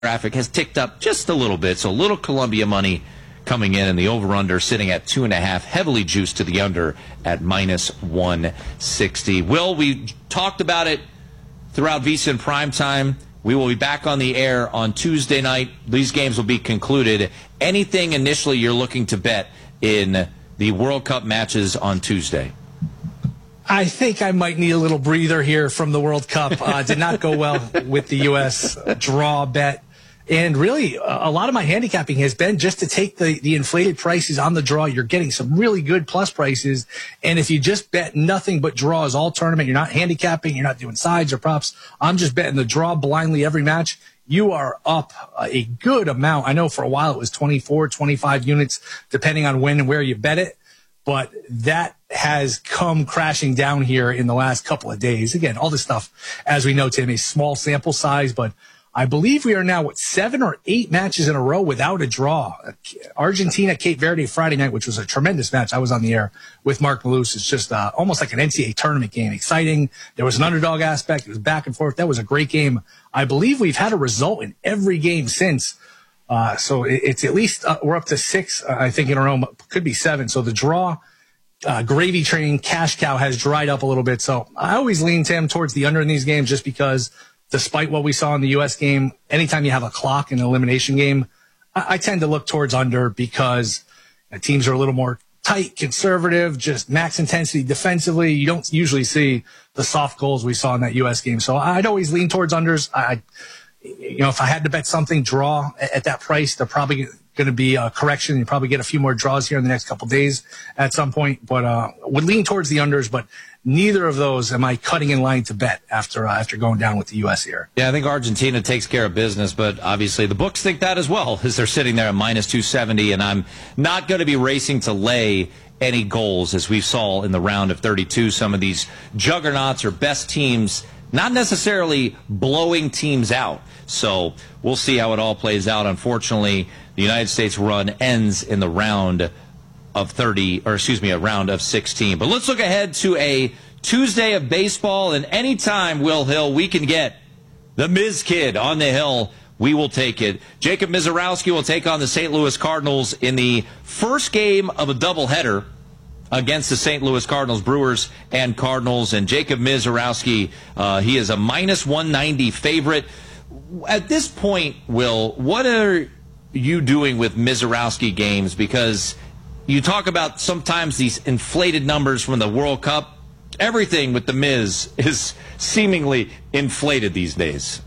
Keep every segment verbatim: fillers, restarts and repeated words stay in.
traffic has ticked up just a little bit, so a little Columbia money coming in, and the over-under sitting at two and a half, heavily juiced to the under at minus one sixty. Will, we talked about it throughout VSiN Primetime. We will be back on the air on Tuesday night. These games will be concluded. Anything initially you're looking to bet in the World Cup matches on Tuesday? I think I might need a little breather here from the World Cup. Uh, did not go well with the U S draw bet. And really, a lot of my handicapping has been just to take the, the inflated prices on the draw. You're getting some really good plus prices. And if you just bet nothing but draws all tournament, you're not handicapping, you're not doing sides or props. I'm just betting the draw blindly every match. You are up a good amount. I know for a while it was twenty-four, twenty-five units, depending on when and where you bet it. But that has come crashing down here in the last couple of days. Again, all this stuff, as we know, Tim, a small sample size, but I believe we are now, what, seven or eight matches in a row without a draw. Argentina, Cape Verde Friday night, which was a tremendous match. I was on the air with Mark Malus. It's just uh, almost like an N C double A tournament game. Exciting. There was an underdog aspect. It was back and forth. That was a great game. I believe we've had a result in every game since. Uh, so it, it's at least, uh, we're up to six, uh, I think, in a row. Could be seven. So the draw, uh, gravy train, cash cow has dried up a little bit. So I always lean, Tim, towards the under in these games just because, despite what we saw in the U S game, anytime you have a clock in an elimination game, I, I tend to look towards under because uh, teams are a little more tight, conservative, just max intensity defensively. You don't usually see the soft goals we saw in that U S game. So I'd always lean towards unders. I, you know, if I had to bet something, draw at, at that price, they're probably going to be a correction. You probably get a few more draws here in the next couple of days at some point, but uh, would lean towards the unders, but neither of those am I cutting in line to bet after uh, after going down with the U S here. Yeah, I think Argentina takes care of business, but obviously the books think that as well, as they're sitting there at minus two seventy, and I'm not going to be racing to lay any goals, as we saw in the round of thirty-two. Some of these juggernauts or best teams not necessarily blowing teams out. So we'll see how it all plays out. Unfortunately, the United States run ends in the round of thirty, or excuse me, a round of sixteen. But let's look ahead to a Tuesday of baseball, and anytime, Will Hill, we can get the Miz Kid on the hill, we will take it. Jacob Misiorowski will take on the Saint Louis Cardinals in the first game of a doubleheader against the Saint Louis Cardinals, Brewers and Cardinals. And Jacob Misiorowski, uh, he is a minus one ninety favorite. At this point, Will, what are you doing with Misiorowski games? Because you talk about sometimes these inflated numbers from the World Cup. Everything with the Miz is seemingly inflated these days.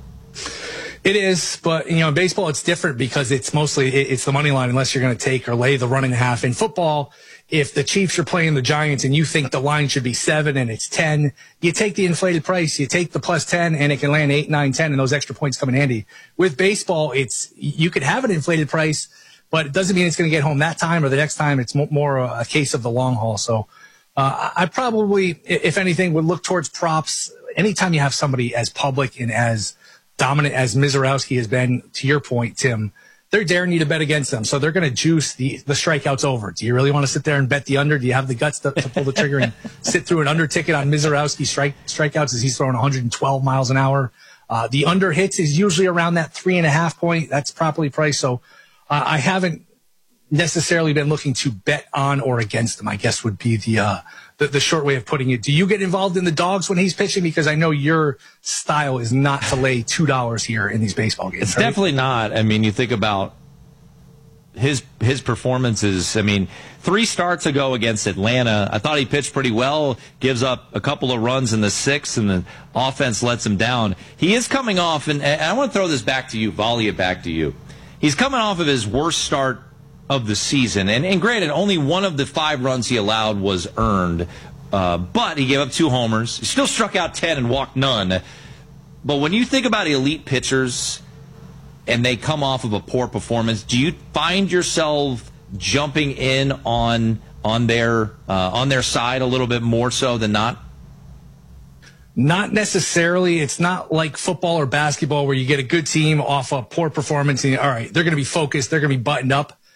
It is, but, you know, in baseball it's different because it's mostly, it's the money line unless you're going to take or lay the run and a half. In football, if the Chiefs are playing the Giants and you think the line should be seven and it's ten, you take the inflated price, you take the plus ten, and it can land eight, nine, ten, and those extra points come in handy. With baseball, it's, you could have an inflated price, but it doesn't mean it's going to get home that time or the next time. It's more a case of the long haul. So uh, I probably, if anything, would look towards props. Anytime you have somebody as public and as dominant as Misiorowski has been, to your point, Tim, they're daring you to bet against them. So they're going to juice the, the strikeouts over. Do you really want to sit there and bet the under? Do you have the guts to, to pull the trigger and sit through an under ticket on Misiorowski strike, strikeouts as he's throwing one hundred twelve miles an hour? Uh, the under hits is usually around that three and a half point. That's properly priced. So uh, I haven't necessarily been looking to bet on or against them, I guess would be the, uh, the, the short way of putting it. Do you get involved in the dogs when he's pitching? Because I know your style is not to lay two dollars here in these baseball games. It's right? definitely not. I mean, you think about his his performances. I mean, three starts ago against Atlanta, I thought he pitched pretty well, gives up a couple of runs in the sixth, and the offense lets him down. He is coming off, and, and I want to throw this back to you, volley it back to you. He's coming off of his worst start of the season. And, and granted, only one of the five runs he allowed was earned. Uh, but he gave up two homers. He still struck out ten and walked none. But when you think about elite pitchers and they come off of a poor performance, do you find yourself jumping in on on their uh, on their side a little bit more so than not? Not necessarily. It's not like football or basketball where you get a good team off a poor performance and, all right, they're going to be focused, they're going to be buttoned up.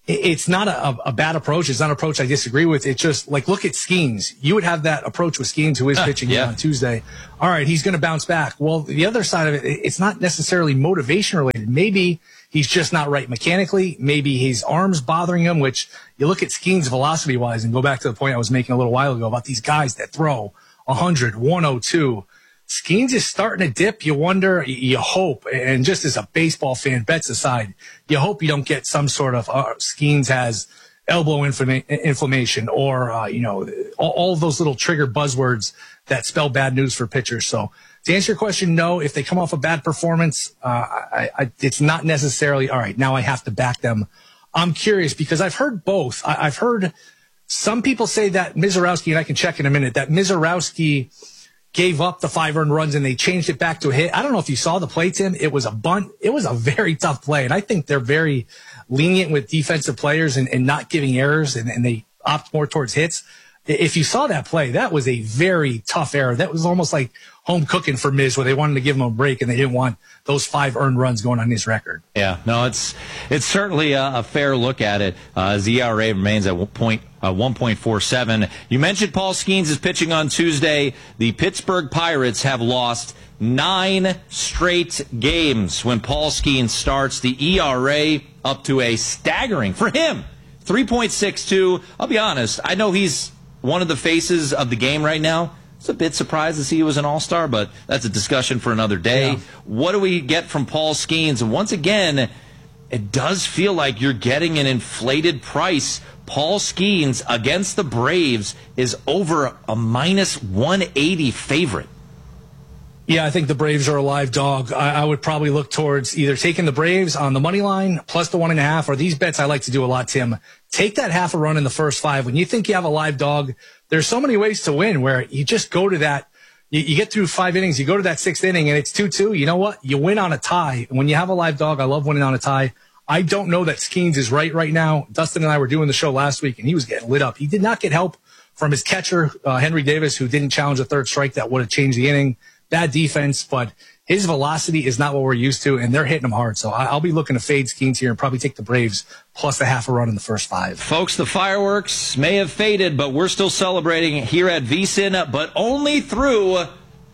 it's not a, a bad approach. It's not an approach I disagree with. It's just like, look at Skeens. You would have that approach with Skeens, who is uh, pitching yeah. on Tuesday. All right, he's going to bounce back. Well, the other side of it, it's not necessarily motivation related. Maybe he's just not right mechanically. Maybe his arm's bothering him, which you look at Skeens velocity wise and go back to the point I was making a little while ago about these guys that throw one hundred, one oh two. Skeens is starting to dip. You wonder, you hope, and just as a baseball fan, bets aside, you hope you don't get some sort of uh, Skeens has elbow inflama- inflammation or, uh, you know, all, all of those little trigger buzzwords that spell bad news for pitchers. So to answer your question, no, if they come off a bad performance, uh, I, I, it's not necessarily, all right, now I have to back them. I'm curious because I've heard both. I, I've heard some people say that Mizorowski, and I can check in a minute, that Mizorowski gave up the five earned runs and they changed it back to a hit. I don't know if you saw the play, Tim. It was a bunt. It was a very tough play. And I think they're very lenient with defensive players and, and not giving errors, and, and they opt more towards hits. If you saw that play, that was a very tough error. That was almost like home cooking for Miz, where they wanted to give him a break and they didn't want those five earned runs going on his record. Yeah, no, it's it's certainly a, a fair look at it. Uh, his E R A remains at one point, uh, one point four seven. You mentioned Paul Skeens is pitching on Tuesday. The Pittsburgh Pirates have lost nine straight games when Paul Skeens starts. The E R A up to a staggering, for him, three point six two. I'll be honest, I know he's one of the faces of the game right now. It's a bit surprised to see he was an all-star, but that's a discussion for another day. Yeah. What do we get from Paul Skeens? And once again, it does feel like you're getting an inflated price. Paul Skeens against the Braves is over a minus one eighty favorite. Yeah, I think the Braves are a live dog. I, I would probably look towards either taking the Braves on the money line plus the one and a half, or these bets I like to do a lot, Tim. Take that half a run in the first five. When you think you have a live dog, there's so many ways to win where you just go to that. You, you get through five innings, you go to that sixth inning, and it's two two. You know what? You win on a tie. And when you have a live dog, I love winning on a tie. I don't know that Skeens is right right now. Dustin and I were doing the show last week, and he was getting lit up. He did not get help from his catcher, uh, Henry Davis, who didn't challenge a third strike that would have changed the inning. Bad defense, but his velocity is not what we're used to, and they're hitting him hard. So I'll be looking to fade Skeens here and probably take the Braves plus a half a run in the first five. Folks, the fireworks may have faded, but we're still celebrating here at VSiN, but only through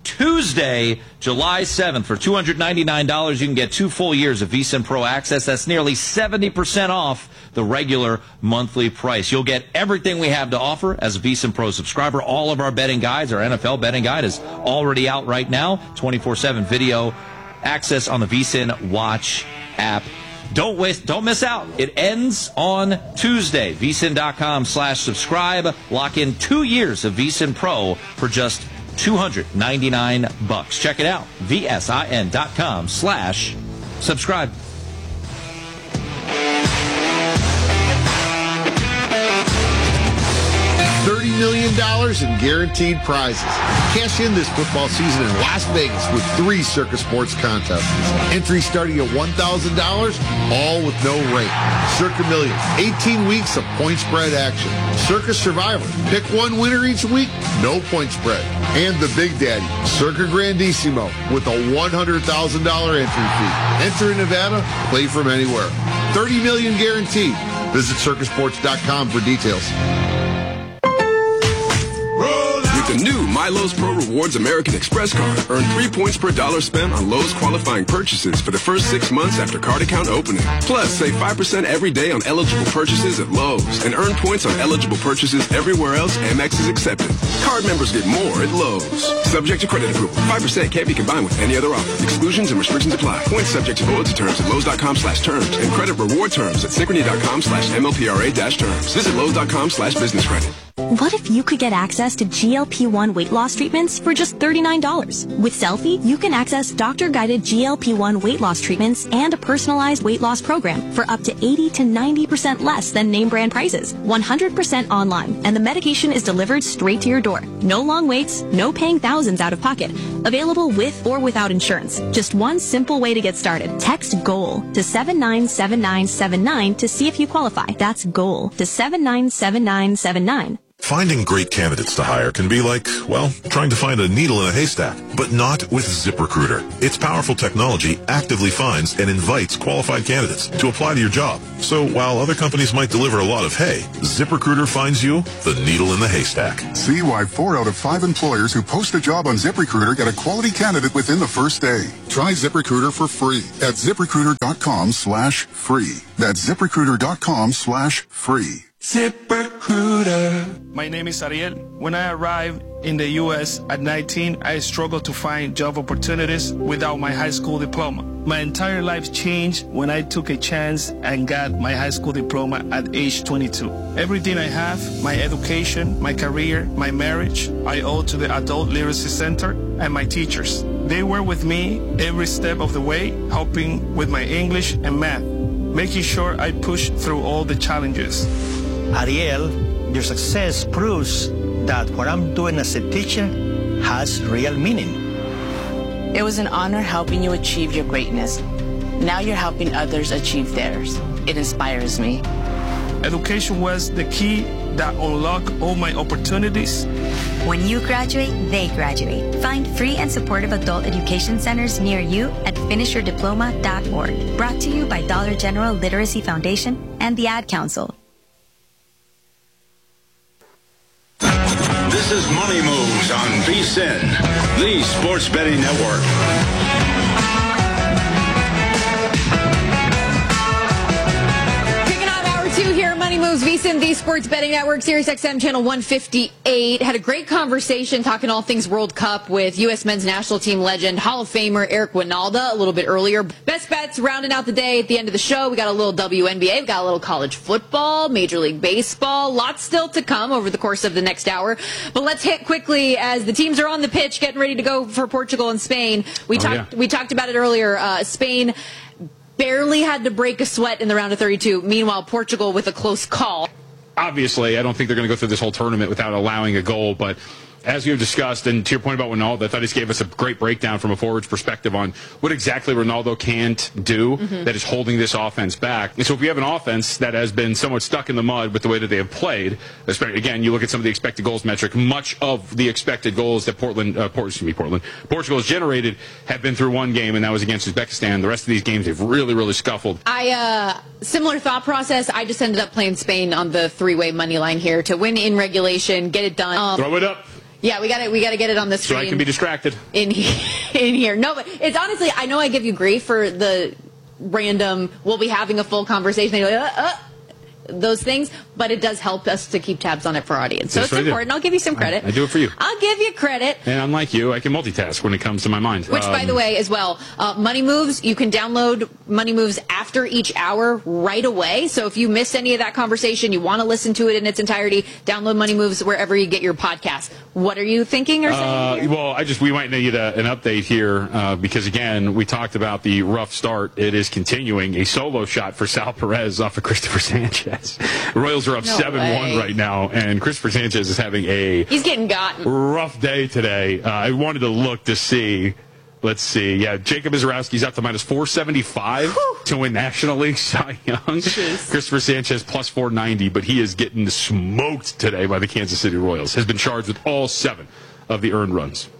Tuesday, July seventh. For two hundred ninety-nine dollars, you can get two full years of VSiN Pro Access. That's nearly seventy percent off the regular monthly price. You'll get everything we have to offer as a VSiN Pro subscriber. All of our betting guides, our N F L betting guide is already out right now. twenty-four seven video access on the VSiN Watch app. Don't waste, don't miss out. It ends on Tuesday. VSiN.com slash subscribe. Lock in two years of VSiN Pro for just two hundred ninety-nine bucks. Check it out. VSIN.com slash subscribe. thirty million dollars in guaranteed prizes. Cash in this football season in Las Vegas with three Circa Sports contests. Entry starting at one thousand dollars, all with no rate. Circa Millions, eighteen weeks of point spread action. Circa Survivor, pick one winner each week, no point spread. And the Big Daddy, Circa Grandissimo, with a one hundred thousand dollars entry fee. Enter in Nevada, play from anywhere. thirty million dollars guaranteed. Visit circa sports dot com for details. The new MyLowe's Pro Rewards American Express card. Earn three points per dollar spent on Lowe's qualifying purchases for the first six months after card account opening. Plus, save five percent every day on eligible purchases at Lowe's and earn points on eligible purchases everywhere else Amex is accepted. Card members get more at Lowe's. Subject to credit approval. five percent can't be combined with any other offer. Exclusions and restrictions apply. Points subject to loyalty terms at Lowe's.com slash terms and credit reward terms at Synchrony.com slash MLPRA dash terms. Visit Lowe's.com slash business credit. What if you could get access to G L P one weight loss treatments for just thirty-nine dollars? With Selfie, you can access doctor-guided G L P one weight loss treatments and a personalized weight loss program for up to eighty to ninety percent less than name brand prices. one hundred percent online, and the medication is delivered straight to your door. No long waits, no paying thousands out of pocket. Available with or without insurance. Just one simple way to get started. Text GOAL to seven nine seven nine seven nine to see if you qualify. That's GOAL to seven nine seven nine seven nine. Finding great candidates to hire can be like, well, trying to find a needle in a haystack, but not with ZipRecruiter. Its powerful technology actively finds and invites qualified candidates to apply to your job. So while other companies might deliver a lot of hay, ZipRecruiter finds you the needle in the haystack. See why four out of five employers who post a job on ZipRecruiter get a quality candidate within the first day. Try ZipRecruiter for free at ZipRecruiter.com slash free. That's ZipRecruiter.com slash free. ZipRecruiter. My name is Ariel. When I arrived in the U S at nineteen, I struggled to find job opportunities without my high school diploma. My entire life changed when I took a chance and got my high school diploma at age twenty-two. Everything I have, my education, my career, my marriage, I owe to the Adult Literacy Center and my teachers. They were with me every step of the way, helping with my English and math, making sure I pushed through all the challenges. Ariel, your success proves that what I'm doing as a teacher has real meaning. It was an honor helping you achieve your greatness. Now you're helping others achieve theirs. It inspires me. Education was the key that unlocked all my opportunities. When you graduate, they graduate. Find free and supportive adult education centers near you at finish your diploma dot org. Brought to you by Dollar General Literacy Foundation and the Ad Council. This is Money Moves on V S I N, the Sports Betting Network. Two here, Money Moves, V S I N, the Sports Betting Network, Sirius X M Channel one fifty-eight. Had a great conversation talking all things World Cup with U S Men's National Team legend, Hall of Famer Eric Wynalda a little bit earlier. Best bets rounding out the day at the end of the show. We got a little W N B A, we got a little college football, Major League Baseball. Lots still to come over the course of the next hour. But let's hit quickly as the teams are on the pitch getting ready to go for Portugal and Spain. We, oh, talked, yeah. we talked about it earlier. Uh, Spain barely had to break a sweat in the round of thirty-two. Meanwhile, Portugal with a close call. Obviously, I don't think they're going to go through this whole tournament without allowing a goal, but as we've discussed, and to your point about Ronaldo, I thought he gave us a great breakdown from a forward's perspective on what exactly Ronaldo can't do mm-hmm. that is holding this offense back. And so if we have an offense that has been somewhat stuck in the mud with the way that they have played, again, you look at some of the expected goals metric, much of the expected goals that Portland, uh, Port, excuse me, Portland, Portugal has generated have been through one game, and that was against Uzbekistan. The rest of these games, they've really, really scuffled. I, uh, similar thought process. I just ended up playing Spain on the three-way money line here to win in regulation, get it done. Um, Throw it up. Yeah, we got to we got to get it on the screen. So I can be distracted. In in here. No, but it's honestly, I know I give you grief for the random, we'll be having a full conversation. And you're like, uh, uh, those things, but it does help us to keep tabs on it for our audience. So yes, it's important. I'll give you some credit. I, I do it for you. I'll give you credit. And unlike you, I can multitask when it comes to my mind. Which, um, by the way, as well, uh, Money Moves, you can download Money Moves after each hour right away. So if you missed any of that conversation, you want to listen to it in its entirety, download Money Moves wherever you get your podcast. What are you thinking or saying? Uh, well, I just we might need a, an update here uh, because, again, we talked about the rough start. It is continuing. A solo shot for Sal Perez off of Christopher Sanchez. Royals are up seven one right now, and Christopher Sanchez is having a he's getting gotten rough day today. Uh, I wanted to look to see. Let's see. Yeah, Jacob Izarowski's up to minus four seventy-five to win National League Cy Young. Jeez. Christopher Sanchez plus four ninety, but he is getting smoked today by the Kansas City Royals. Has been charged with all seven of the earned runs.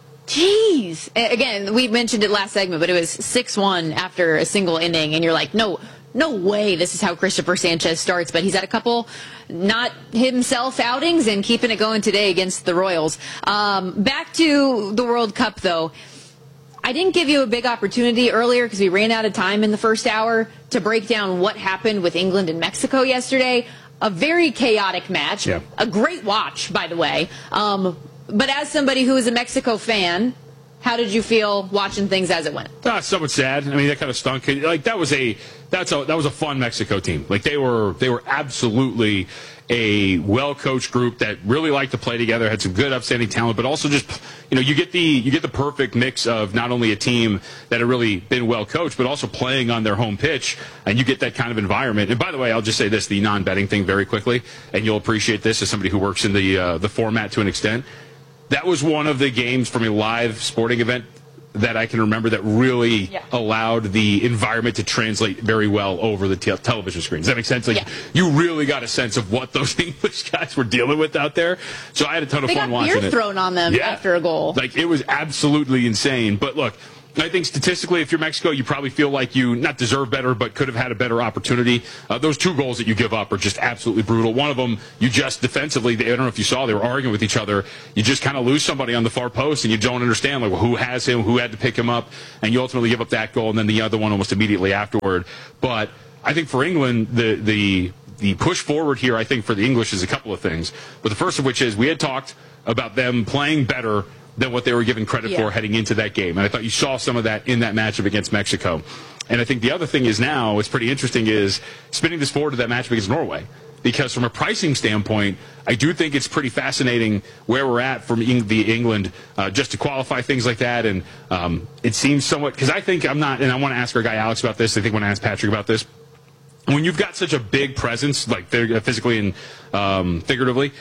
Jeez. Again, we mentioned it last segment, but it was six one after a single inning, and you're like, no. No way this is how Christopher Sanchez starts, but he's had a couple not himself outings and keeping it going today against the Royals. Um, back to the World Cup, though. I didn't give you a big opportunity earlier because we ran out of time in the first hour to break down what happened with England and Mexico yesterday. A very chaotic match. Yeah. A great watch, by the way. Um, but as somebody who is a Mexico fan, how did you feel watching things as it went? Uh, somewhat sad. I mean, that kind of stunk. Like that was a that's a that was a fun Mexico team. Like they were they were absolutely a well-coached group that really liked to play together. Had some good, upstanding talent, but also just you know you get the you get the perfect mix of not only a team that had really been well coached, but also playing on their home pitch, and you get that kind of environment. And by the way, I'll just say this: the non-betting thing very quickly, and you'll appreciate this as somebody who works in the uh, the format to an extent. That was one of the games from a live sporting event that I can remember that really Yeah. allowed the environment to translate very well over the te- television screen. Does that make sense? Like Yeah. you really got a sense of what those English guys were dealing with out there. So I had a ton of They fun got watching beer it. thrown on them Yeah. after a goal. Like it was absolutely insane. But look, I think statistically, if you're Mexico, you probably feel like you not deserve better, but could have had a better opportunity. Uh, those two goals that you give up are just absolutely brutal. One of them, you just defensively, I don't know if you saw, they were arguing with each other. You just kind of lose somebody on the far post, and you don't understand like well, who has him, who had to pick him up, and you ultimately give up that goal, and then the other one almost immediately afterward. But I think for England, the the the push forward here, I think for the English is a couple of things. But the first of which is we had talked about them playing better than what they were given credit Yeah. for heading into that game. And I thought you saw some of that in that matchup against Mexico. And I think the other thing is now, what's pretty interesting is spinning this forward to that matchup against Norway. Because from a pricing standpoint, I do think it's pretty fascinating where we're at from Eng- the England uh, just to qualify things like that. And um, it seems somewhat, because I think I'm not, and I want to ask our guy Alex about this, I think I want to ask Patrick about this. When you've got such a big presence, like physically and um, figuratively,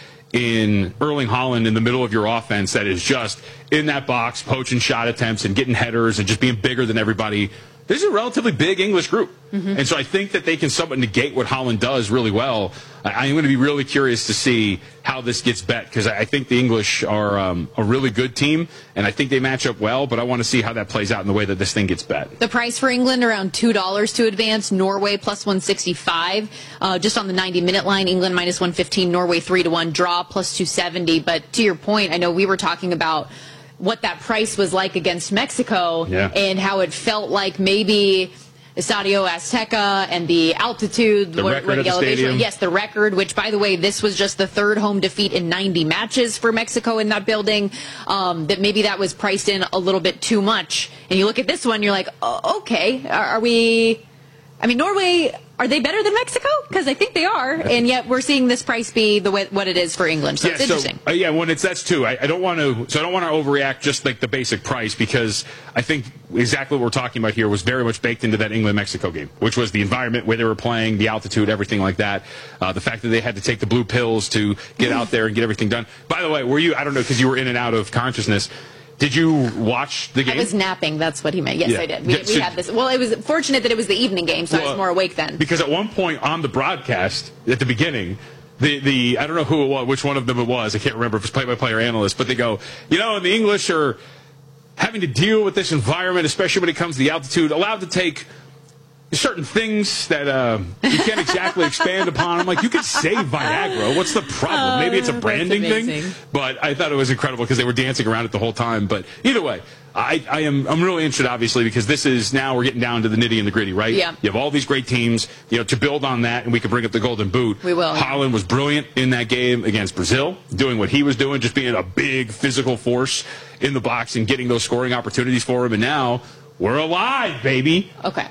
in Erling Haaland in the middle of your offense that is just in that box, poaching shot attempts and getting headers and just being bigger than everybody, this is a relatively big English group. Mm-hmm. And so I think that they can somewhat negate what Haaland does really well. I, I'm going to be really curious to see how this gets bet because I, I think the English are um, a really good team, and I think they match up well, but I want to see how that plays out in the way that this thing gets bet. The price for England around two dollars to advance. Norway plus one sixty-five. Uh, just on the ninety-minute line, England minus one fifteen. Norway three to one. Draw plus two seventy. But to your point, I know we were talking about what that price was like against Mexico yeah. and how it felt like maybe Estadio Azteca and the altitude, the where, record where at the the elevation. stadium. Yes, the record, which, by the way, this was just the third home defeat in ninety matches for Mexico in that building, um, that maybe that was priced in a little bit too much. And you look at this one, you're like, oh, okay, are, are we... I mean, Norway, are they better than Mexico? Because I think they are, and yet we're seeing this price be the way, what it is for England. So yeah, it's interesting. So, uh, yeah, when it's that's too. I, I don't want to. So I don't want to overreact just like the basic price because I think exactly what we're talking about here was very much baked into that England-Mexico game, which was the environment where they were playing, the altitude, everything like that. Uh, the fact that they had to take the blue pills to get out there and get everything done. By the way, were you? I don't know because you were in and out of consciousness. Did you watch the game? I was napping. That's what he meant. Yes, Yeah. I did. We, Yeah, we so- had this. Well, it was fortunate that it was the evening game, so I Well, was more awake then. Because at one point on the broadcast, at the beginning, the, the I don't know who it was, which one of them it was. I can't remember if it was play-by-play analyst, but they go, you know, and the English are having to deal with this environment, especially when it comes to the altitude, allowed to take certain things that uh, you can't exactly expand upon. I'm like, you could say Viagra. What's the problem? Maybe it's a Uh, branding that's thing. amazing. But I thought it was incredible because they were dancing around it the whole time. But either way, I, I am I'm really interested, obviously, because this is now we're getting down to the nitty and the gritty, right? Yeah. You have all these great teams, you know, to build on that, and we can bring up the Golden Boot. We will. Haaland was brilliant in that game against Brazil, doing what he was doing, just being a big physical force in the box and getting those scoring opportunities for him. And now we're alive, baby. Okay.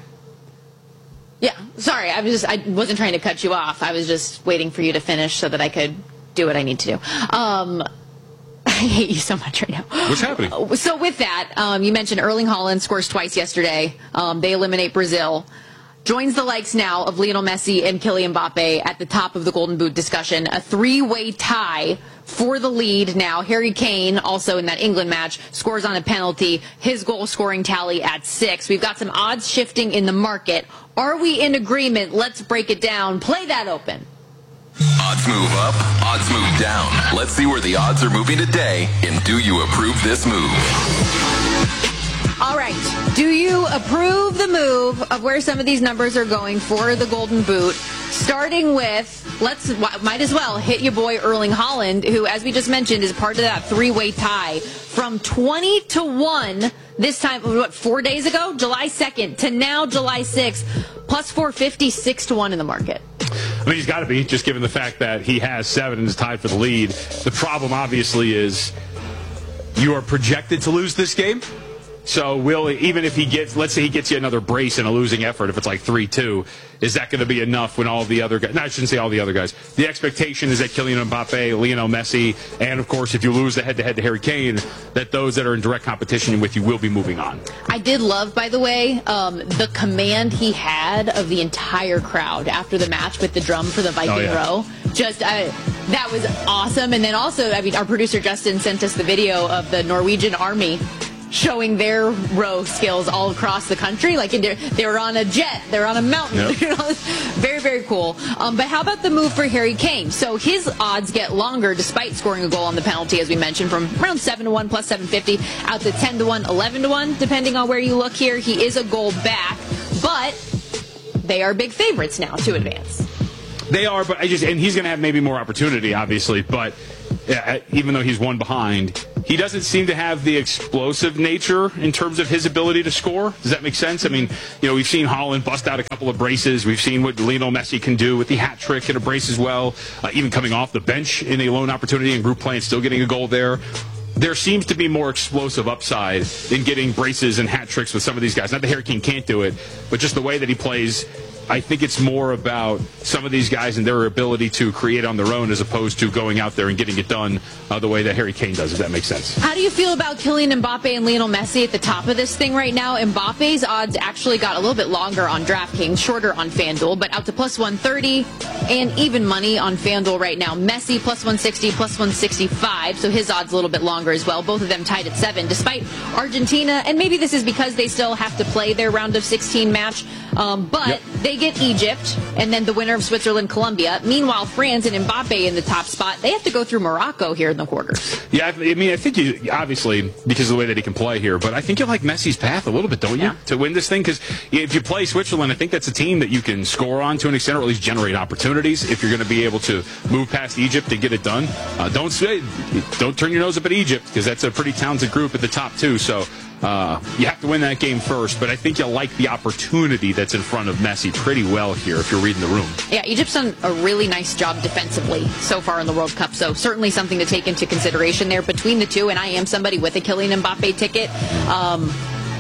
Yeah, sorry. I was just I wasn't trying to cut you off. I was just waiting for you to finish so that I could do what I need to do. Um, I hate you so much right now. What's happening? So with that, um, you mentioned Erling Haaland scores twice yesterday. Um, they eliminate Brazil. Joins the likes now of Lionel Messi and Kylian Mbappe at the top of the Golden Boot discussion. A three-way tie for the lead now. Harry Kane, also in that England match, scores on a penalty. His goal-scoring tally at six. We've got some odds shifting in the market. Are we in agreement? Let's break it down. Play that open. Odds move up, odds move down. Let's see where the odds are moving today, and do you approve this move? All right. Do you approve the move of where some of these numbers are going for the Golden Boot? Starting with, let's might as well hit your boy Erling Haaland, who, as we just mentioned, is part of that three-way tie from twenty to one this time, what, four days ago? July second to now July sixth, plus four fifty, six to one in the market. I mean, he's got to be, just given the fact that he has seven and is tied for the lead. The problem, obviously, is you are projected to lose this game. So will even if he gets, let's say he gets you another brace in a losing effort, if it's like three two, is that going to be enough when all the other guys, no, I shouldn't say all the other guys. The expectation is that Kylian Mbappe, Lionel Messi, and of course if you lose the head-to-head to Harry Kane, that those that are in direct competition with you will be moving on. I did love, by the way, um, the command he had of the entire crowd after the match with the drum for the Viking Oh, yeah. row. Just, uh, that was awesome. And then also, I mean, our producer Justin sent us the video of the Norwegian army showing their row skills all across the country. Like they were on a jet, they're on a mountain. Yep. You know, very, very cool. Um, but how about the move for Harry Kane? So his odds get longer despite scoring a goal on the penalty, as we mentioned, from around seven to one plus seven fifty out to ten to one, eleven to one, depending on where you look here. He is a goal back, but they are big favorites now to advance. They are, but I just, and he's going to have maybe more opportunity, obviously, but uh, even though he's one behind, he doesn't seem to have the explosive nature in terms of his ability to score. Does that make sense? I mean, you know, we've seen Haaland bust out a couple of braces. We've seen what Lionel Messi can do with the hat trick, hit a brace as well, uh, even coming off the bench in a lone opportunity and group play and still getting a goal there. There seems to be more explosive upside in getting braces and hat tricks with some of these guys. Not that Harry Kane can't do it, but just the way that he plays. I think it's more about some of these guys and their ability to create on their own as opposed to going out there and getting it done uh, the way that Harry Kane does, if that makes sense. How do you feel about Kylian Mbappe and Lionel Messi at the top of this thing right now? Mbappe's odds actually got a little bit longer on DraftKings, shorter on FanDuel, but out to plus one thirty and even money on FanDuel right now. Messi plus one sixty, plus one sixty-five, so his odds a little bit longer as well. Both of them tied at seven, despite Argentina, and maybe this is because they still have to play their round of sixteen match, um, but yep. they get Egypt, and then the winner of Switzerland, Colombia. Meanwhile, France and Mbappe in the top spot. They have to go through Morocco here in the quarters. Yeah, I mean, I think you, obviously, because of the way that he can play here, but I think you like Messi's path a little bit, don't you, yeah. to win this thing? Because if you play Switzerland, I think that's a team that you can score on to an extent, or at least generate opportunities if you're going to be able to move past Egypt and get it done. Uh, don't say, don't turn your nose up at Egypt, because that's a pretty talented group at the top, too. So Uh, you have to win that game first, but I think you'll like the opportunity that's in front of Messi pretty well here if you're reading the room. Yeah, Egypt's done a really nice job defensively so far in the World Cup, so certainly something to take into consideration there between the two, and I am somebody with a Kylian Mbappe ticket. Um,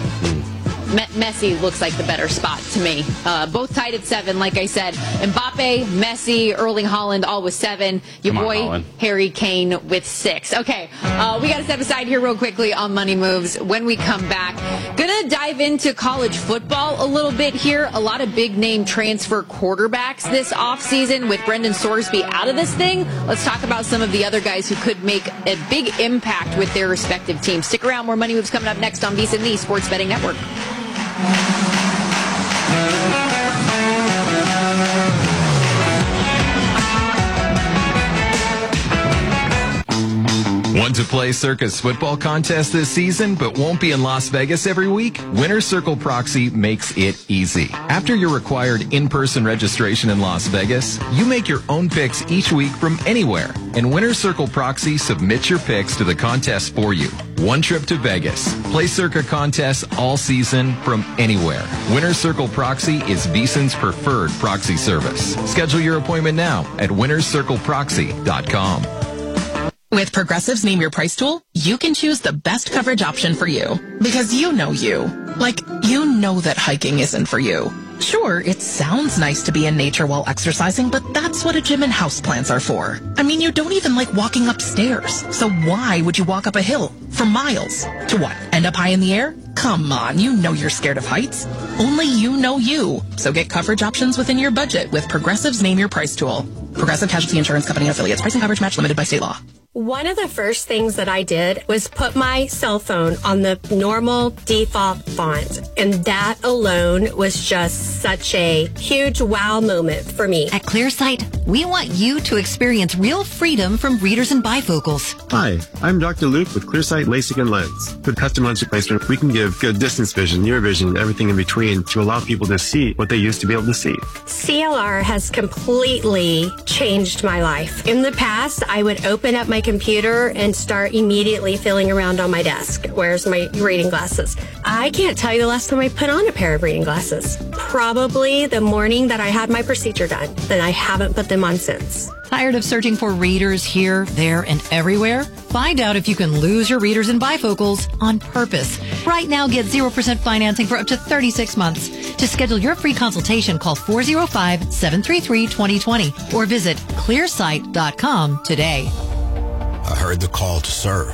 Messi looks like the better spot to me. Uh, both tied at seven, like I said. Mbappe, Messi, Erling Haaland, all with seven. Your Come on, boy, Haaland. Harry Kane, with six. Okay, uh, we got to step aside here real quickly on Money Moves. When we come back, gonna dive into college football a little bit here. A lot of big-name transfer quarterbacks this offseason with Brendan Sorsby out of this thing. Let's talk about some of the other guys who could make a big impact with their respective teams. Stick around. More Money Moves coming up next on VSiN, the Sports Betting Network. Want to play Circa's football contest this season but won't be in Las Vegas every week? Winner's Circle Proxy makes it easy. After your required in-person registration in Las Vegas, you make your own picks each week from anywhere, and Winner's Circle Proxy submits your picks to the contest for you. One trip to Vegas. Play Circa contests all season from anywhere. Winner's Circle Proxy is VSiN's preferred proxy service. Schedule your appointment now at winners circle proxy dot com. With Progressive's Name Your Price tool, you can choose the best coverage option for you. Because you know you. Like, you know that hiking isn't for you. Sure, it sounds nice to be in nature while exercising, but that's what a gym and houseplants are for. I mean, you don't even like walking upstairs. So why would you walk up a hill for miles? To what, end up high in the air? Come on, you know you're scared of heights. Only you know you. So get coverage options within your budget with Progressive's Name Your Price tool. Progressive Casualty Insurance Company and affiliates. Price and coverage match limited by state law. One of the first things that I did was put my cell phone on the normal default font. And that alone was just such a huge wow moment for me. At ClearSight, we want you to experience real freedom from readers and bifocals. Hi, I'm Doctor Luke with ClearSight LASIK and Lens. With custom lens replacement, we can give good distance vision, near vision, and everything in between to allow people to see what they used to be able to see. C L R has completely changed my life. In the past, I would open up my computer and start immediately feeling around on my desk. Where's my reading glasses? I can't tell you the last time I put on a pair of reading glasses. Probably the morning that I had my procedure done. Then I haven't put them on since. Tired of searching for readers here, there, and everywhere? Find out if you can lose your readers and bifocals on purpose. Right now, get zero percent financing for up to thirty-six months. To schedule your free consultation, call four oh five, seven three three, two oh two oh or visit clearsight dot com today. I heard the call to serve,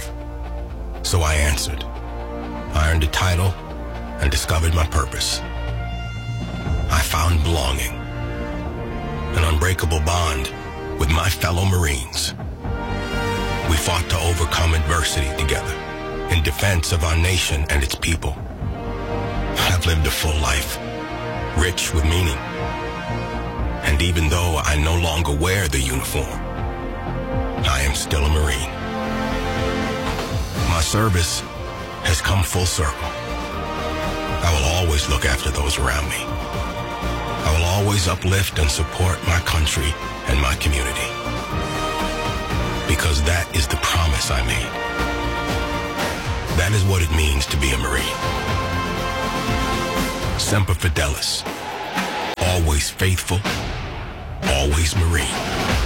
so I answered. I earned a title and discovered my purpose. I found belonging, an unbreakable bond with my fellow Marines. We fought to overcome adversity together in defense of our nation and its people. I've lived a full life, rich with meaning. And even though I no longer wear the uniform, I am still a Marine. My service has come full circle. I will always look after those around me. I will always uplift and support my country and my community. Because that is the promise I made. That is what it means to be a Marine. Semper Fidelis. Always faithful. Always Marine.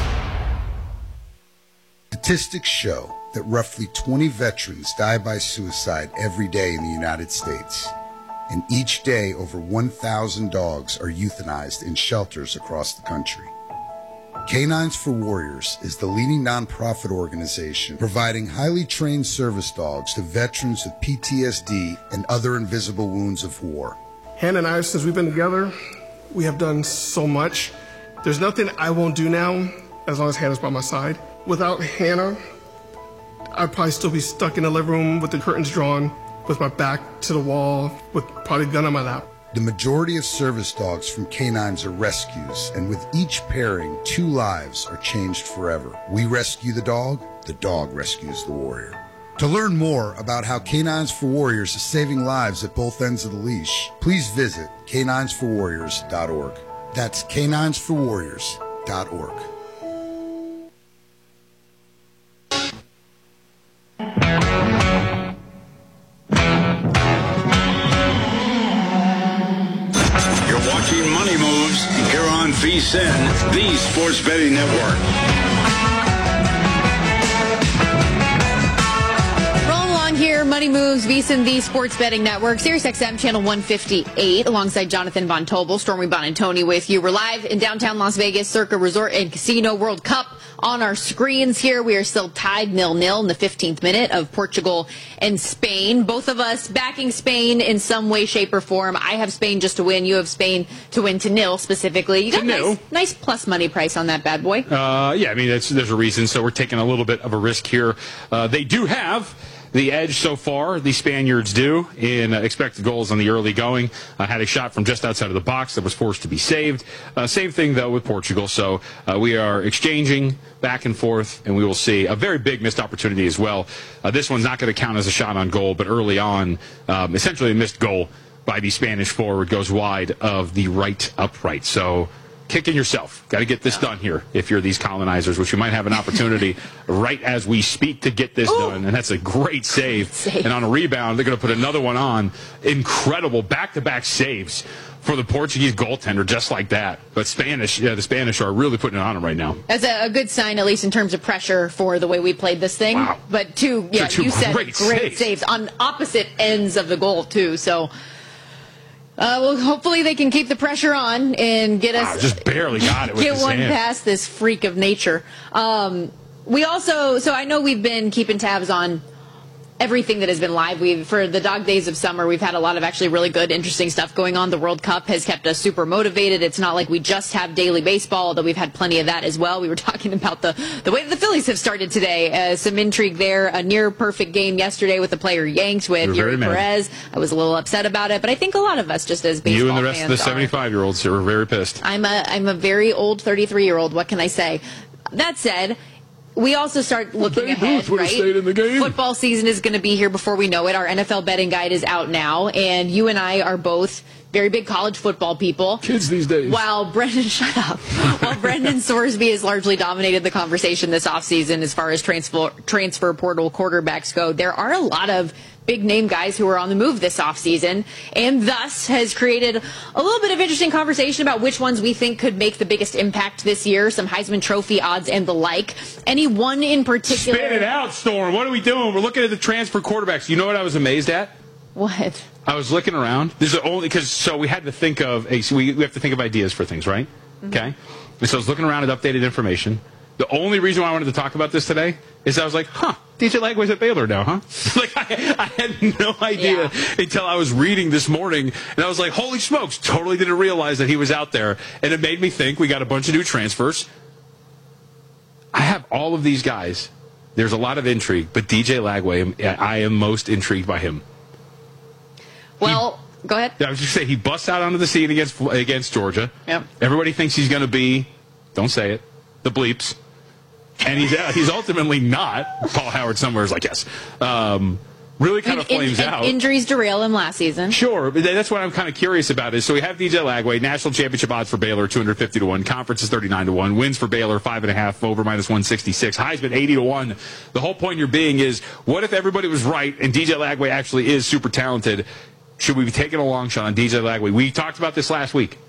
Statistics show that roughly twenty veterans die by suicide every day in the United States. And each day, over one thousand dogs are euthanized in shelters across the country. Canines for Warriors is the leading nonprofit organization providing highly trained service dogs to veterans with P T S D and other invisible wounds of war. Hannah and I, since we've been together, we have done so much. There's nothing I won't do now as long as Hannah's by my side. Without Hannah, I'd probably still be stuck in the living room with the curtains drawn, with my back to the wall, with probably a gun on my lap. The majority of service dogs from Canines are rescues, and with each pairing, two lives are changed forever. We rescue the dog, the dog rescues the warrior. To learn more about how Canines for Warriors is saving lives at both ends of the leash, please visit canines for warriors dot org. That's canines for warriors dot org. Watching Money Moves here on V S I N, the Sports Betting Network. Roll along here, Money Moves, V S I N, the Sports Betting Network, Sirius X M channel one fifty-eight, alongside Jonathan Von Tobel, Stormy Bonantoni with you. We're live in downtown Las Vegas, Circa Resort and Casino World Cup. On our screens here, we are still tied nil-nil in the fifteenth minute of Portugal and Spain. Both of us backing Spain in some way, shape, or form. I have Spain just to win. You have Spain to win to nil specifically. You got a nice, nice plus money price on that bad boy. Uh, yeah, I mean, it's, there's a reason, so we're taking a little bit of a risk here. Uh, they do have the edge so far, the Spaniards do, in uh, expected goals on the early going. Uh, had a shot from just outside of the box that was forced to be saved. Uh, same thing, though, with Portugal. So uh, we are exchanging back and forth, and we will see a very big missed opportunity as well. Uh, this one's not going to count as a shot on goal, but early on, um, essentially a missed goal by the Spanish forward goes wide of the right upright. So kicking yourself. Got to get this done here if you're these colonizers, which you might have an opportunity right as we speak to get this Ooh. done. And that's a great save. save. And on a rebound, they're going to put another one on. Incredible back-to-back saves for the Portuguese goaltender, just like that. But Spanish, yeah, the Spanish are really putting it on them right now. That's a, a good sign, at least in terms of pressure for the way we played this thing. Wow. But two, yeah, two you said great, great saves. saves on opposite ends of the goal, too. So Uh, well, hopefully they can keep the pressure on and get us. Wow, just barely got it with get his one hand. past this freak of nature. Um, we also, so I know we've been keeping tabs on everything that has been live. We've, for the dog days of summer, we've had a lot of actually really good, interesting stuff going on. The World Cup has kept us super motivated. It's not like we just have daily baseball, although we've had plenty of that as well. We were talking about the, the way that the Phillies have started today. Uh, some intrigue there. A near perfect game yesterday with the player yanked with Yuri Perez. I was a little upset about it, but I think a lot of us, just as baseball You and the rest fans, of the seventy-five-year-olds were very pissed. I'm a I'm a very old thirty-three-year-old. What can I say? That said, we also start looking Babe ahead, Ruth would have right? stayed in the game. Football season is going to be here before we know it. Our N F L betting guide is out now, and you and I are both very big college football people. Kids these days. While Brendan, shut up. While Brendan Sorsby has largely dominated the conversation this offseason as far as transfer transfer portal quarterbacks go, there are a lot of big-name guys who are on the move this offseason, and thus has created a little bit of interesting conversation about which ones we think could make the biggest impact this year, some Heisman Trophy odds and the like. Any one in particular? Spit it out, Storm. What are we doing? We're looking at the transfer quarterbacks. You know what I was amazed at? What? I was looking around. This is only because so we had to think of a. So we, we have to think of ideas for things, right? Mm-hmm. Okay. And so I was looking around at updated information. The only reason why I wanted to talk about this today is I was like, huh, D J Lagway's at Baylor now, huh? Like, I, I had no idea yeah. until I was reading this morning, and I was like, holy smokes, totally didn't realize that he was out there. And it made me think we got a bunch of new transfers. I have all of these guys there's a lot of intrigue, but D J Lagway, I am most intrigued by him. Well, he, go ahead. I was just saying, he busts out onto the scene against against Georgia. Yep. Everybody thinks he's going to be, don't say it, the bleeps. And he's he's ultimately not. Paul Howard somewhere is like, yes. Um, really kind of flames in, out. Injuries derail him last season. Sure, but that's what I'm kind of curious about. Is so we have D J Lagway, national championship odds for Baylor, two hundred fifty to one. Conference is thirty-nine to one. Wins for Baylor, five and a half, over minus one sixty-six. Heisman, eighty to one. The whole point you're being is, what if everybody was right and D J Lagway actually is super talented? Should we be taking a long shot on D J Lagway? We talked about this last week.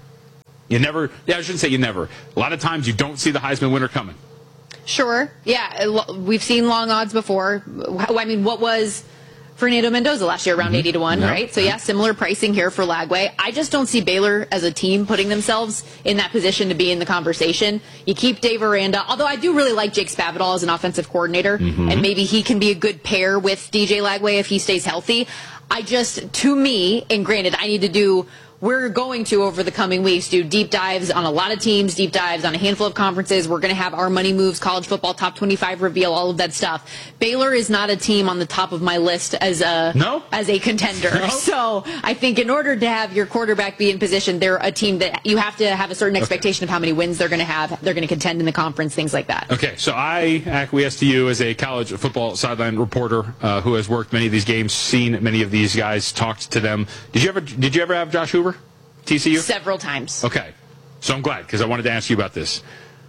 You never, yeah, I shouldn't say you never. A lot of times you don't see the Heisman winner coming. Sure. Yeah, we've seen long odds before. I mean, what was Fernando Mendoza last year, around mm-hmm. eighty to one, yep. right? So, yeah, similar pricing here for Lagway. I just don't see Baylor as a team putting themselves in that position to be in the conversation. You keep Dave Aranda, although I do really like Jake Spavital as an offensive coordinator, mm-hmm. and maybe he can be a good pair with D J Lagway if he stays healthy. I just, to me, and granted, I need to do... We're going to, over the coming weeks, do deep dives on a lot of teams, deep dives on a handful of conferences. We're going to have our Money Moves, college football top twenty-five reveal, all of that stuff. Baylor is not a team on the top of my list as a no? as a contender. No? So I think in order to have your quarterback be in position, they're a team that you have to have a certain expectation okay. of how many wins they're going to have. They're going to contend in the conference, things like that. Okay, so I acquiesce to you as a college football sideline reporter uh, who has worked many of these games, seen many of these guys, talked to them. Did you ever? Did you ever have Josh Hoover? T C U? Several times. Okay. So I'm glad, because I wanted to ask you about this.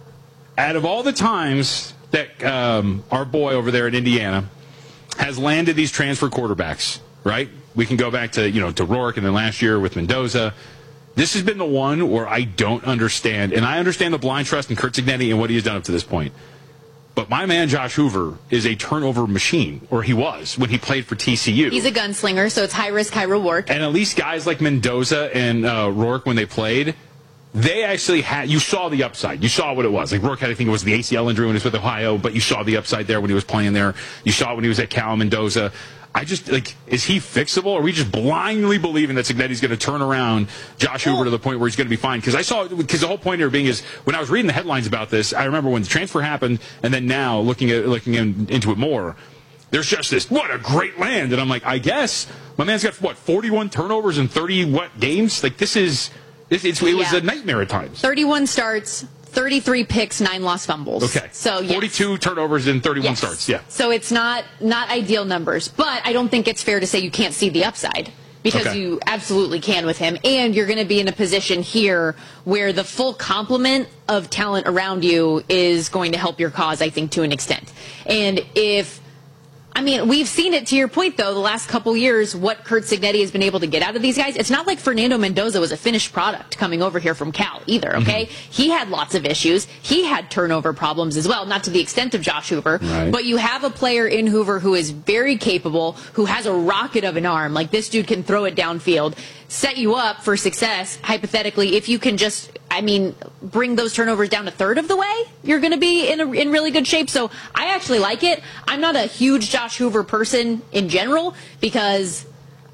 Out of all the times that um, our boy over there in Indiana has landed these transfer quarterbacks, right? We can go back to, you know, to Rourke and then last year with Mendoza. This has been the one where I don't understand. And I understand the blind trust in Curt Cignetti and what he has done up to this point. But my man Josh Hoover is a turnover machine, or he was when he played for T C U. He's a gunslinger, so it's high risk, high reward. And at least guys like Mendoza and uh, Rourke, when they played, they actually had, you saw the upside. You saw what it was. Like Rourke had, I think it was the A C L injury when he was with Ohio, but you saw the upside there when he was playing there. You saw it when he was at Cal. Mendoza. I just, like, is he fixable? Or are we just blindly believing that Cignetti's going to turn around Josh Hoover to the point where he's going to be fine? Because I saw, because the whole point here being is, when I was reading the headlines about this, I remember when the transfer happened, and then now, looking at looking in, into it more, there's just this, what a great land. And I'm like, I guess, my man's got, what, forty-one turnovers in thirty, what, games? Like, this is, it's, it's, it was yeah. a nightmare at times. thirty-one starts. thirty-three picks, nine lost fumbles. Okay. So yes. forty-two turnovers in thirty-one yes. starts. Yeah. So it's not not ideal numbers, but I don't think it's fair to say you can't see the upside, because okay. you absolutely can with him, and you're going to be in a position here where the full complement of talent around you is going to help your cause, I think, to an extent. And if I mean, we've seen it, to your point, though, the last couple years, what Curt Cignetti has been able to get out of these guys. It's not like Fernando Mendoza was a finished product coming over here from Cal either, okay? Mm-hmm. He had lots of issues. He had turnover problems as well, not to the extent of Josh Hoover. Right. But you have a player in Hoover who is very capable, who has a rocket of an arm. Like, this dude can throw it downfield, set you up for success, hypothetically, if you can just, I mean, bring those turnovers down a third of the way, you're going to be in a, in really good shape. So I actually like it. I'm not a huge Josh Hoover person in general, because,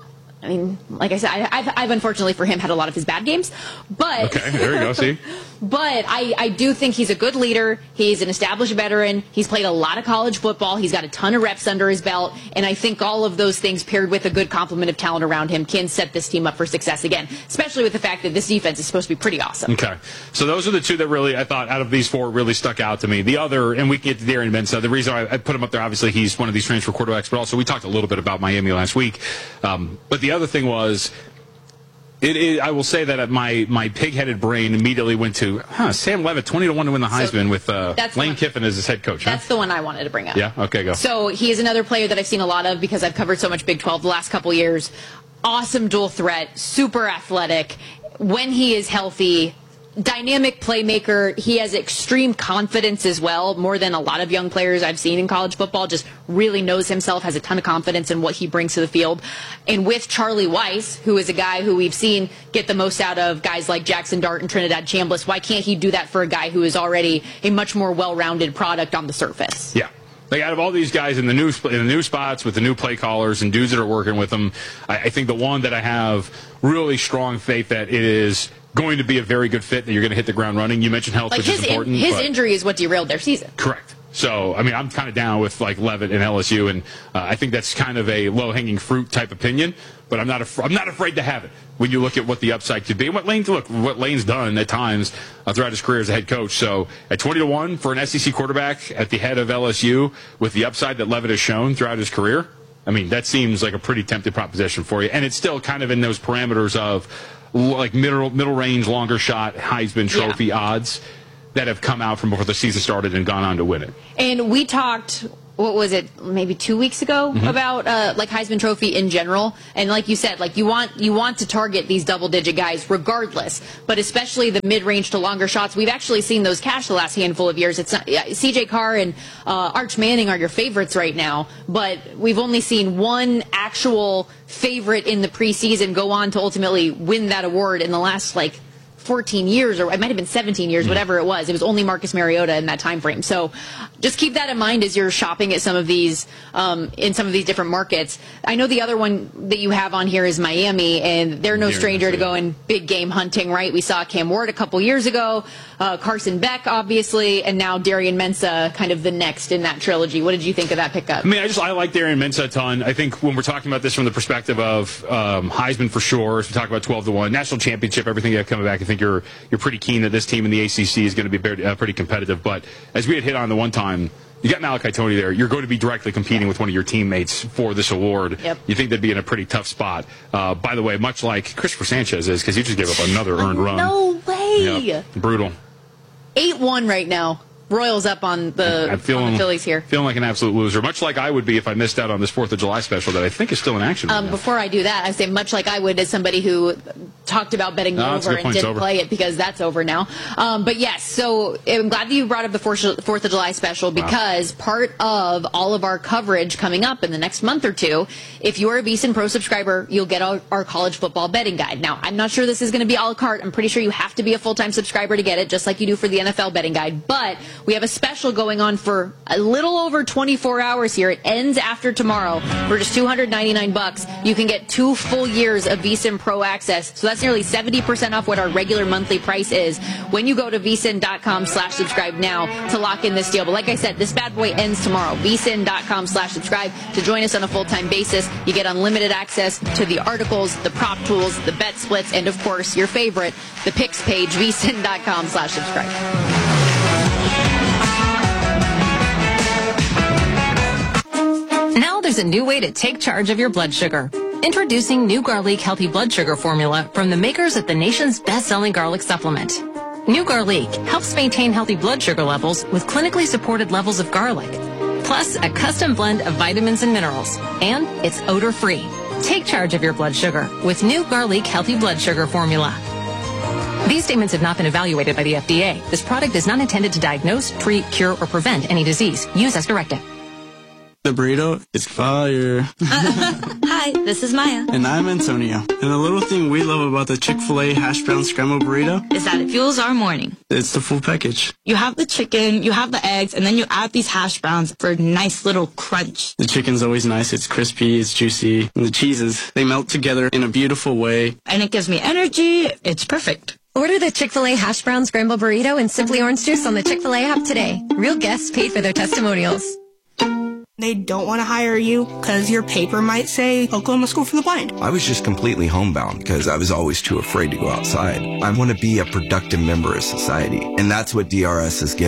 I mean, like I said, I, I've, I've unfortunately for him had a lot of his bad games. But okay, there you go, see? But I, I do think he's a good leader. He's an established veteran. He's played a lot of college football. He's got a ton of reps under his belt. And I think all of those things paired with a good complement of talent around him can set this team up for success again, especially with the fact that this defense is supposed to be pretty awesome. Okay. So those are the two that really, I thought, out of these four, really stuck out to me. The other, and we can get to Darian Mensah. The reason I, I put him up there, obviously, he's one of these transfer quarterbacks, but also we talked a little bit about Miami last week. Um, but the other thing was, It, it, I will say that my, my pig-headed brain immediately went to, huh, Sam Levitt, twenty to one to win the Heisman, so with uh, Lane Kiffin as his head coach. Huh? That's the one I wanted to bring up. Yeah? Okay, go. So he is another player that I've seen a lot of because I've covered so much Big twelve the last couple years. Awesome dual threat, super athletic. When he is healthy, dynamic playmaker. He has extreme confidence as well, more than a lot of young players I've seen in college football. Just really knows himself, has a ton of confidence in what he brings to the field. And with Charlie Weiss, who is a guy who we've seen get the most out of guys like Jackson Dart and Trinidad Chambliss, why can't he do that for a guy who is already a much more well-rounded product on the surface? Yeah. Like, out of all these guys in the new in the new spots with the new play callers and dudes that are working with them, I, I think the one that I have really strong faith that it is going to be a very good fit, that you're going to hit the ground running. You mentioned health, like which his is important. In, his but injury is what derailed their season. Correct. So, I mean, I'm kind of down with like Levitt and L S U, and uh, I think that's kind of a low-hanging fruit type opinion. But I'm not af- I'm not afraid to have it when you look at what the upside could be and what Lane look what Lane's done at times uh, throughout his career as a head coach. So, at twenty to one for an S E C quarterback at the head of L S U with the upside that Levitt has shown throughout his career, I mean, that seems like a pretty tempting proposition for you. And it's still kind of in those parameters of like middle middle range, longer shot Heisman Trophy yeah. odds that have come out from before the season started and gone on to win it. And we talked, what was it, maybe two weeks ago mm-hmm. about uh, like Heisman Trophy in general. And like you said, like you want you want to target these double-digit guys regardless, but especially the mid-range to longer shots. We've actually seen those cash the last handful of years. It's not, yeah, C J Carr and uh, Arch Manning are your favorites right now, but we've only seen one actual favorite in the preseason go on to ultimately win that award in the last like fourteen years, or it might have been seventeen years, whatever it was. It was only Marcus Mariota in that time frame. So just keep that in mind as you're shopping at some of these, um, in some of these different markets. I know the other one that you have on here is Miami, and they're no stranger to going big game hunting, right? We saw Cam Ward a couple years ago, uh, Carson Beck, obviously, and now Darian Mensah, kind of the next in that trilogy. What did you think of that pickup? I mean, I just, I like Darian Mensah a ton. I think when we're talking about this from the perspective of um, Heisman for sure, as we talk about twelve to one, national championship, everything that's coming back, I think you're you're pretty keen that this team in the A C C is going to be very, uh, pretty competitive. But as we had hit on the one time, you got Malachi Tony there. You're going to be directly competing with one of your teammates for this award. Yep. You think they'd be in a pretty tough spot. Uh, by the way, much like Christopher Sanchez is, because he just gave up another earned run. No way. Yep. Brutal. eight one right now. Royals up on the, feeling, on the Phillies here. Feeling like an absolute loser, much like I would be if I missed out on this fourth of July special that I think is still in action. Um, right before I do that, I say much like I would as somebody who talked about betting no, over and didn't play it because that's over now. Um, but yes, so I'm glad that you brought up the fourth of July special because wow. part of all of our coverage coming up in the next month or two, if you are a VSiN Pro subscriber, you'll get our, our college football betting guide. Now, I'm not sure this is going to be a la carte. I'm pretty sure you have to be a full-time subscriber to get it, just like you do for the N F L betting guide. But we have a special going on for a little over twenty-four hours here. It ends after tomorrow for just two hundred ninety-nine bucks. You can get two full years of VSiN Pro access. So that's nearly seventy percent off what our regular monthly price is when you go to vsin.com slash subscribe now to lock in this deal. But like I said, this bad boy ends tomorrow. vsin.com slash subscribe to join us on a full-time basis. You get unlimited access to the articles, the prop tools, the bet splits, and of course, your favorite, the picks page, vsin.com slash subscribe. Now there's a new way to take charge of your blood sugar. Introducing new Garlic Healthy Blood Sugar Formula from the makers of the nation's best-selling garlic supplement. New Garlic helps maintain healthy blood sugar levels with clinically supported levels of garlic, plus a custom blend of vitamins and minerals, and it's odor-free. Take charge of your blood sugar with New Garlic Healthy Blood Sugar Formula. These statements have not been evaluated by the F D A. This product is not intended to diagnose, treat, cure, or prevent any disease. Use as directed. The burrito is fire. Hi, this is Maya. And I'm Antonio. And the little thing we love about the Chick-fil-A hash brown scrambled burrito is that it fuels our morning. It's the full package. You have the chicken, you have the eggs, and then you add these hash browns for a nice little crunch. The chicken's always nice. It's crispy, it's juicy. And the cheeses, they melt together in a beautiful way. And it gives me energy. It's perfect. Order the Chick-fil-A hash brown scrambled burrito and Simply Orange Juice on the Chick-fil-A app today. Real guests paid for their testimonials. They don't want to hire you because your paper might say Oklahoma School for the Blind. I was just completely homebound because I was always too afraid to go outside. I want to be a productive member of society, and that's what D R S has given.